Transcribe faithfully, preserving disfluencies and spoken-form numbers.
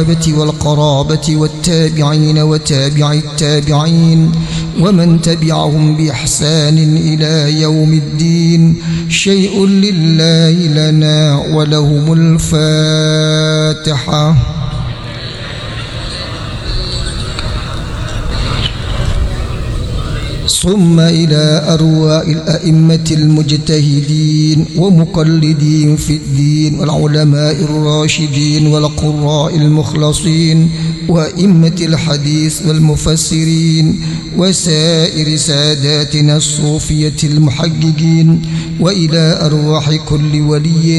والقرابة والتابعين وتابع التابعين ومن تبعهم بإحسان إلى يوم الدين. شيء لله لنا ولهم الفاتحة. ثم إلى أرواح الأئمة المجتهدين ومقلدين في الدين والعلماء الراشدين والقراء المخلصين وأئمة الحديث والمفسرين وسائر ساداتنا الصوفية المحققين، وإلى أرواح كل ولي